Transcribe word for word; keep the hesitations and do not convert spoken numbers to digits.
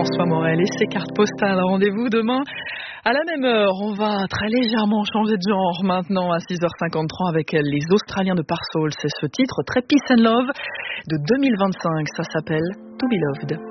François Morel et ses cartes postales. Rendez-vous demain à la même heure. On va très légèrement changer de genre maintenant à six heures cinquante-trois avec les Australiens de Parsoul. C'est ce titre très Peace and Love de deux mille vingt-cinq. Ça s'appelle To Be Loved.